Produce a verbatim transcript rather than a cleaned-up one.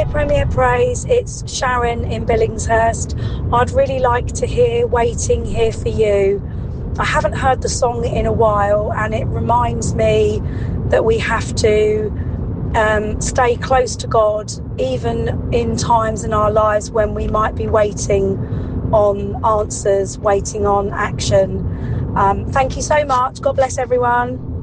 Dear Premier Praise, it's Sharon in Billingshurst. I'd really like to hear Waiting Here for You. I haven't heard the song in a while, and it reminds me that we have to um, stay close to God, even in times in our lives when we might be waiting on answers, waiting on action. Um, thank you so much. God bless everyone.